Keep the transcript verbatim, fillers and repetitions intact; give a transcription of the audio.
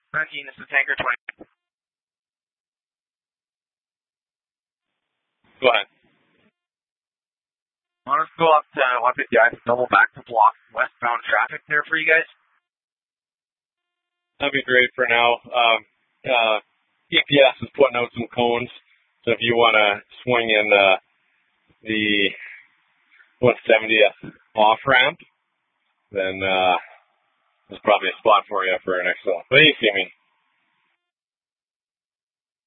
nineteen, this is Tanker twenty. Go ahead. I want to go up to one fifty I, double back to block westbound traffic there for you guys. That'd be great for now. Um, uh, E P S is putting out some cones, so if you want to swing in uh, the one seventieth off ramp, then uh, there's probably a spot for you for our next one. But you see me.